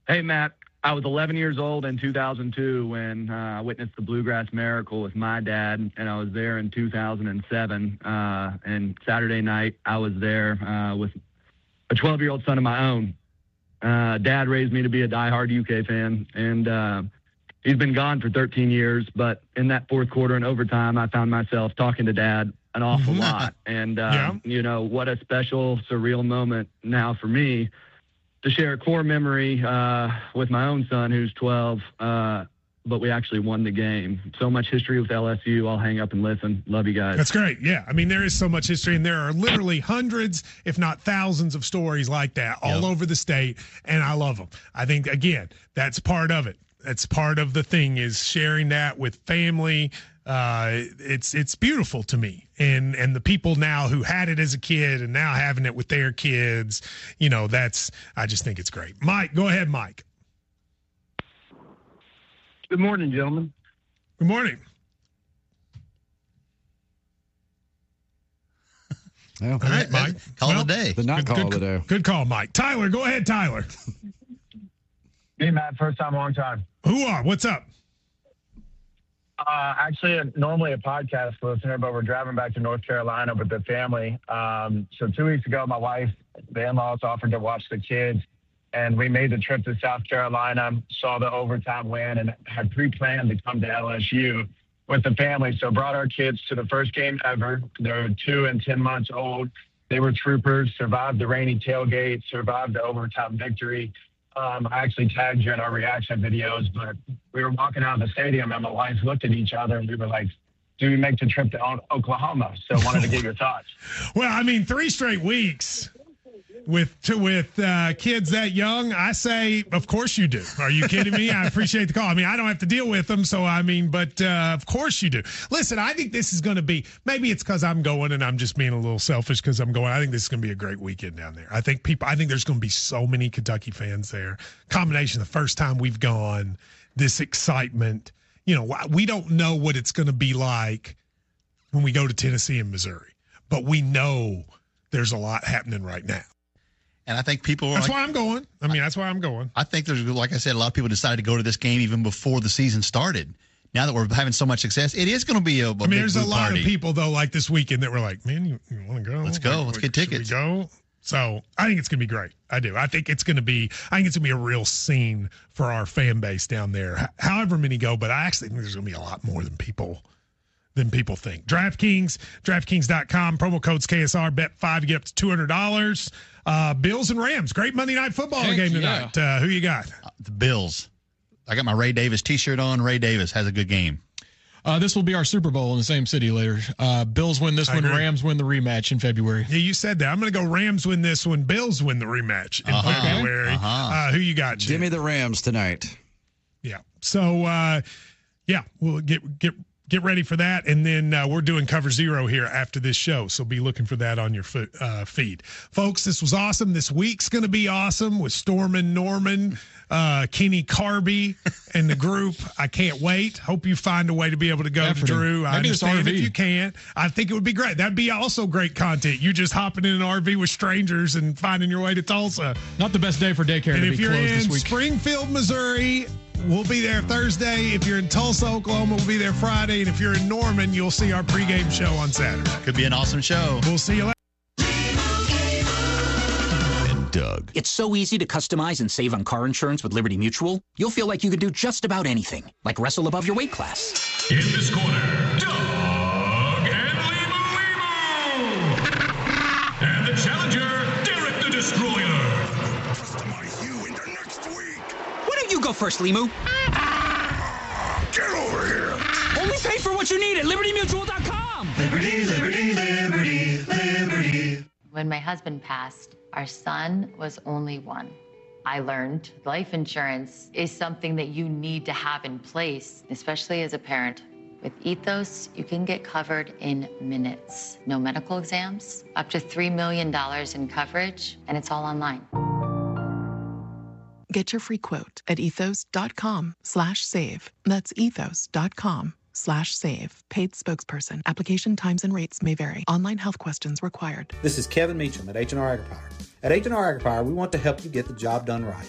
Hey, Matt. I was 11 years old in 2002 when I witnessed the Bluegrass Miracle with my dad, and I was there in 2007. And Saturday night, I was there with a 12-year-old son of my own. Dad raised me to be a diehard UK fan, and he's been gone for 13 years. But in that fourth quarter and overtime, I found myself talking to Dad an awful lot. And, you know, what a special, surreal moment now for me to share a core memory with my own son, who's 12, but we actually won the game. So much history with LSU. I'll hang up and listen. Love you guys. That's great. Yeah, I mean, there is so much history, and there are literally hundreds, if not thousands, of stories like that all over the state, and I love them. I think, again, that's part of it. That's part of the thing, is sharing that with family. It's beautiful to me. And the people now who had it as a kid and now having it with their kids, you know, I just think it's great. Mike, go ahead, Mike. Good morning, gentlemen. Good morning. Well, all right, Mike. Call it a day. The not call it a day. Good call, Mike. Tyler, go ahead, Tyler. Hey, Matt. First time, long time. Who-ah, what's up? Actually, normally a podcast listener, but we're driving back to North Carolina with the family. So 2 weeks ago, my wife, the in-laws, offered to watch the kids, and we made the trip to South Carolina, saw the overtime win, and had pre-planned to come to LSU with the family. So brought our kids to the first game ever. They're 2 and 10 months old. They were troopers, survived the rainy tailgate, survived the overtime victory. I actually tagged you in our reaction videos, but we were walking out of the stadium and my wife looked at each other and we were like, do we make the trip to Oklahoma? So I wanted to get your thoughts. Well, I mean, 3 straight weeks with kids that young, I say, of course you do. Are you kidding me? I appreciate the call. I mean, I don't have to deal with them, so I mean, but of course you do. Listen, I think this is going to be, maybe it's because I'm going and I'm just being a little selfish because I'm going. I think this is going to be a great weekend down there. I think there's going to be so many Kentucky fans there. Combination, the first time we've gone, this excitement. You know, we don't know what it's going to be like when we go to Tennessee and Missouri, but we know there's a lot happening right now. And I think people That's why I'm going. I mean, that's why I'm going. I think there's, like I said, a lot of people decided to go to this game even before the season started. Now that we're having so much success, it is going to be a big there's a lot party. of people, though, like this weekend that were like, man, you want to go? Let's go. Let's get tickets. Should we go? So I think it's going to be great. I do. I think it's going to be a real scene for our fan base down there. However many go, but I actually think there's going to be a lot more than people think. DraftKings.com, promo codes KSR, bet $5, you get up to $200. Bills and Rams, great Monday Night Football game tonight. Yeah. Who you got? The Bills. I got my Ray Davis t-shirt on. Ray Davis has a good game. This will be our Super Bowl in the same city later. Bills win this one. Agree. Rams win the rematch in February. Yeah, you said that. I'm going to go Rams win this one. Bills win the rematch in February. Who you got, Jim? Give me the Rams tonight. Yeah. So, we'll get ready for that, and then we're doing Cover Zero here after this show, so be looking for that on your feed. Folks, this was awesome. This week's going to be awesome with Stormin' Norman, Kenny Carby, and the group. I can't wait. Hope you find a way to be able to go to Drew. I understand if you can't. I think it would be great. That'd be also great content. You just hopping in an RV with strangers and finding your way to Tulsa. Not the best day for daycare and to be closed this week. And if you're in Springfield, Missouri, we'll be there Thursday. If you're in Tulsa, Oklahoma, we'll be there Friday. And if you're in Norman, you'll see our pregame show on Saturday. Could be an awesome show. We'll see you later. And Doug. It's so easy to customize and save on car insurance with Liberty Mutual. You'll feel like you can do just about anything, like wrestle above your weight class. In this corner, Doug and Limu. And the challenger, Derek the Destroyer. Why don't you go first, Limu? Get over here. Only pay for what you need at LibertyMutual.com. Liberty, liberty, liberty, liberty. When my husband passed, our son was only 1. I learned life insurance is something that you need to have in place, especially as a parent. With Ethos, you can get covered in minutes. No medical exams, up to $3 million in coverage, and it's all online. Get your free quote at ethos.com/save. That's ethos.com/save. Paid spokesperson. Application times and rates may vary. Online health questions required. This is Kevin Meacham at H&R AgriPower. At H&R AgriPower, we want to help you get the job done right.